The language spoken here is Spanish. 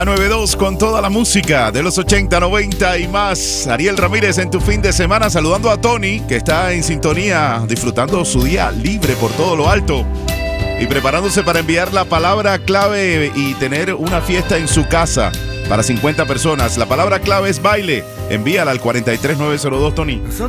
92 con toda la música de los 80, 90 y más. Ariel Ramírez en tu fin de semana, saludando a Tony, que está en sintonía, disfrutando su día libre por todo lo alto y preparándose para enviar la palabra clave y tener una fiesta en su casa para 50 personas. La palabra clave es baile. Envíala al 43902, Tony. Nosotros